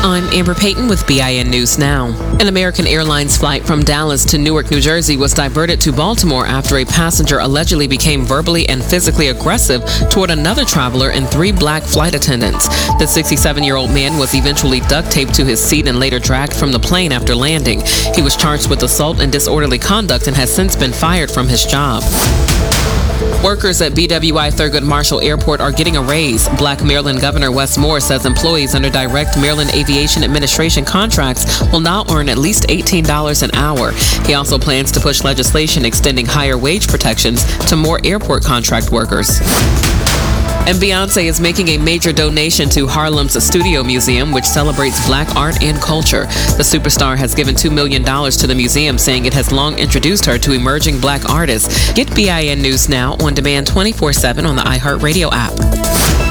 I'm Amber Payton with BIN News Now. An American Airlines flight from Dallas to Newark, New Jersey was diverted to Baltimore after a passenger allegedly became verbally and physically aggressive toward another traveler and 3 black flight attendants. The 67-year-old man was eventually duct taped to his seat and later dragged from the plane after landing. He was charged with assault and disorderly conduct and has since been fired from his job. Workers at BWI Thurgood Marshall Airport are getting a raise. Black Maryland Governor Wes Moore says employees under direct Maryland Aviation Administration contracts will now earn at least $18 an hour. He also plans to push legislation extending higher wage protections to more airport contract workers. And Beyoncé is making a major donation to Harlem's Studio Museum, which celebrates black art and culture. The superstar has given $2 million to the museum, saying it has long introduced her to emerging black artists. Get BIN News Now on demand 24/7 on the iHeartRadio app.